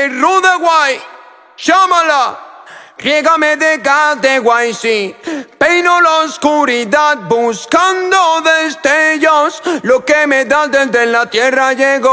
Rude Guay, llámala. Riégame de gas de guay, sí. Peino la oscuridad buscando destellos. Lo que me das desde la tierra llegó.